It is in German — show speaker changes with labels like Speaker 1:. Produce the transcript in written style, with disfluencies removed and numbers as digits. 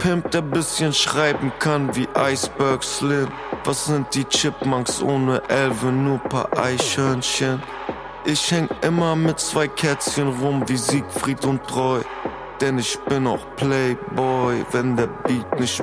Speaker 1: Pimp, der bisschen schreiben kann wie Iceberg Slim. Was sind die Chipmunks ohne Elve, nur paar Eichhörnchen? Ich häng immer mit 2 Kätzchen rum wie Siegfried und Treu. Denn ich bin auch Playboy, wenn der Beat nicht